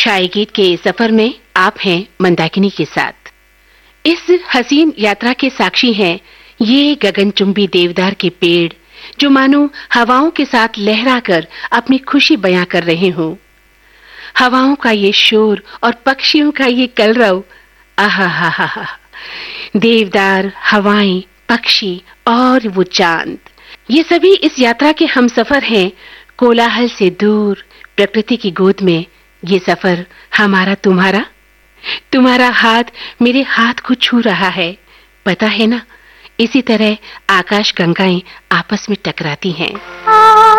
छाये गीत के सफर में आप हैं मंदाकिनी के साथ। इस हसीन यात्रा के साक्षी हैं ये गगनचुंबी देवदार के पेड़, जो मानो हवाओं के साथ लहराकर अपनी खुशी बयां कर रहे हों। हवाओं का ये शोर और पक्षियों का ये कलरव, आहा हा हा हा। देवदार, हवाएं, पक्षी और वो चांद, ये सभी इस यात्रा के हमसफर हैं। कोलाहल से दूर प्रकृति की गोद में ये सफर हमारा तुम्हारा। तुम्हारा हाथ मेरे हाथ को छू रहा है, पता है ना। इसी तरह आकाश गंगाएं आपस में टकराती हैं।